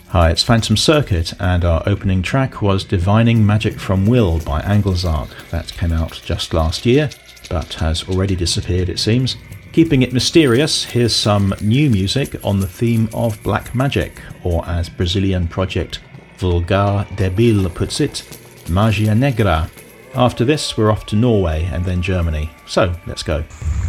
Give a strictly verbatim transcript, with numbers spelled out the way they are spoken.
Hi, it's Phantom Circuit, and our opening track was Divining Magic from Will by Anglezark. That came out just last year, but has already disappeared, it seems. Keeping it mysterious, here's some new music on the theme of black magic, or as Brazilian project Vulgar Debil puts it, Magia Negra. After this, we're off to Norway and then Germany. So, let's go.